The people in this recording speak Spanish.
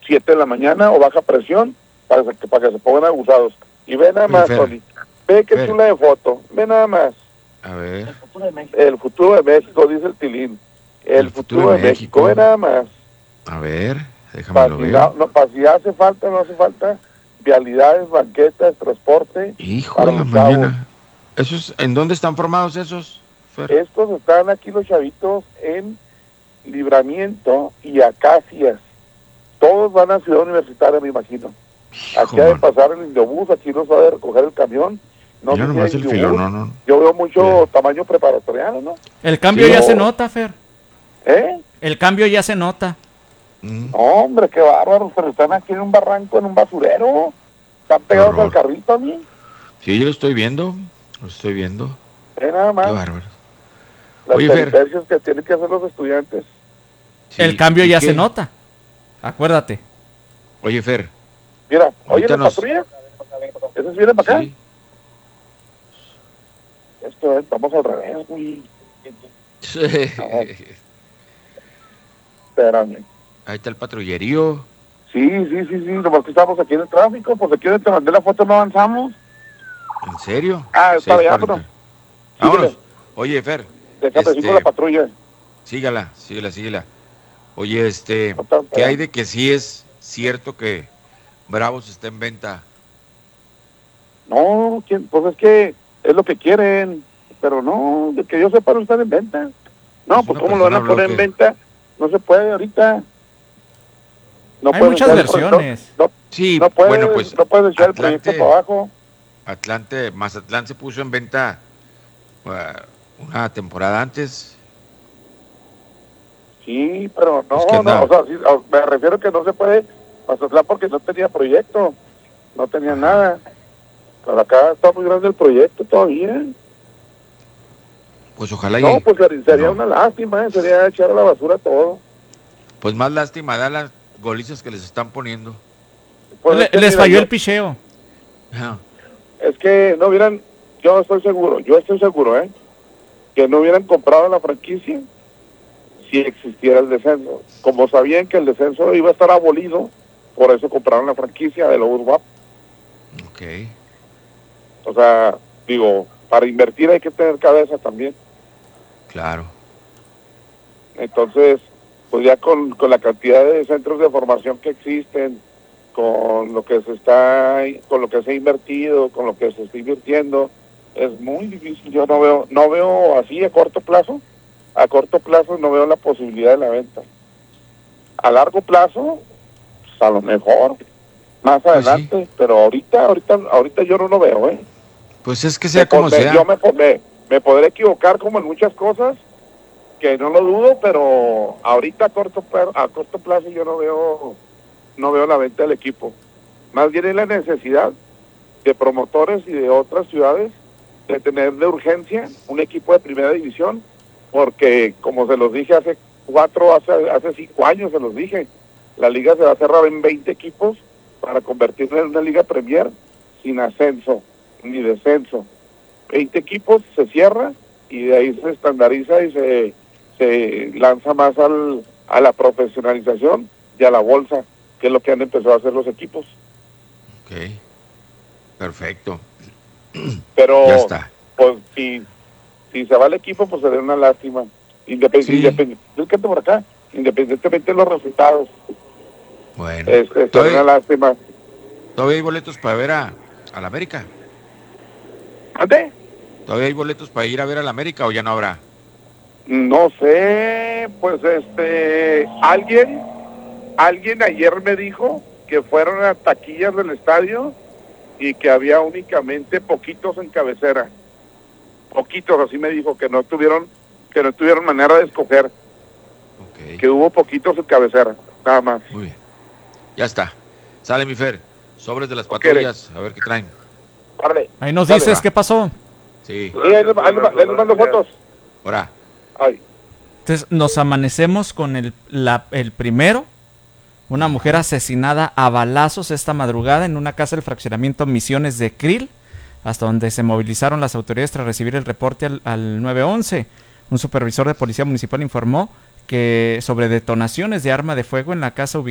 7 de la mañana o baja presión para que se pongan abusados. Y ve nada más, Tony. Ve qué chula de foto. Ve nada más. A ver. El futuro de México, dice el Tilín. El futuro de México. Ve nada más. A ver, déjame lo ver. Para si hace falta, no hace falta. Vialidades, banquetas, transporte. Hijo de la mañana. ¿En dónde están formados esos, Fer? Estos están aquí los chavitos en Libramiento y Acacias. Todos van a Ciudad Universitaria, me imagino. Aquí ha de pasar el Indiobús, aquí nos va a recoger el camión. No sé nomás el filo, no. Yo veo mucho tamaño preparatoriano, ¿no? El cambio ya se nota, Fer. ¿Eh? El cambio ya se nota. No, hombre, qué bárbaros, pero están aquí en un barranco, en un basurero. Están pegados al carrito a mí. Sí, yo lo estoy viendo. Nada más. Qué bárbaro. Las peripecias que tienen que hacer los estudiantes. Sí, el cambio ya se nota. Acuérdate. Oye, Fer. Mira, oye, la patrulla. ¿Esos vienen para acá? Sí. Esto es, vamos al revés, güey. Espérame. Ahí está el patrullerío. Sí, nomás que estamos aquí en el tráfico, porque aquí donde te mandé la foto no avanzamos. ¿En serio? Es para allá, pero... Vámonos. Oye, Fer. Déjame ir con la patrulla. Sígala. Oye, ¿qué hay de que sí es cierto que Bravos está en venta? No, pues es que es lo que quieren, pero no, de que yo sepa no están en venta. No, pues ¿cómo lo van a poner en venta? No se puede ahorita. No hay muchas versiones. No puedes echar el proyecto para abajo. Mazatlán se puso en venta una temporada antes. Sí, pero no, o sea, sí, me refiero que no se puede Mazatlán porque no tenía proyecto, no tenía nada. Pero acá está muy grande el proyecto todavía. Pues ojalá no, pues sería una lástima, sería echar a la basura todo. Pues más lástima da las golizas que les están poniendo. Pues les falló el picheo. Es que no hubieran, yo estoy seguro, que no hubieran comprado la franquicia si existiera el descenso. Como sabían que el descenso iba a estar abolido, por eso compraron la franquicia de Lobos WAP. Ok. O sea, digo, para invertir hay que tener cabeza también. Claro. Entonces, pues ya con la cantidad de centros de formación que existen, con lo que se ha invertido, con lo que se está invirtiendo, es muy difícil. Yo no veo así a corto plazo no veo la posibilidad de la venta. A largo plazo, pues a lo mejor más adelante, sí. Pero ahorita yo no lo veo, Pues es que sea como sea. Yo me podré equivocar como en muchas cosas, que no lo dudo, pero ahorita a corto plazo yo no veo la venta del equipo. Más bien es la necesidad de promotores y de otras ciudades de tener de urgencia un equipo de primera división, porque como se los dije hace 5 años, se los dije, la liga se va a cerrar en 20 equipos para convertirla en una liga Premier sin ascenso ni descenso. 20 equipos se cierra y de ahí se estandariza y se lanza más a la profesionalización y a la bolsa, que es lo que han empezado a hacer los equipos. Ok, perfecto. Pero ya está. Pues si se va el equipo, pues sería una lástima. Independientemente de los resultados. Bueno, sería una lástima. ¿Todavía hay boletos para ver a la América? ¿Ande? ¿Todavía hay boletos para ir a ver a la América o ya no habrá? No sé, pues alguien ayer me dijo que fueron a taquillas del estadio y que había únicamente poquitos en cabecera. Poquitos, así me dijo, que no tuvieron manera de escoger. Okay. Que hubo poquitos en cabecera, nada más. Muy bien. Ya está. Sale mi Fer. Sobres de las patrullas, a ver qué traen. Vale. Ahí nos dices qué pasó. Sí. Ahí les mando fotos. Ahora. Ay. Entonces nos amanecemos con el primero. Una mujer asesinada a balazos esta madrugada en una casa del fraccionamiento Misiones de Krill, hasta donde se movilizaron las autoridades tras recibir el reporte al 911. Un supervisor de policía municipal informó que sobre detonaciones de arma de fuego en la casa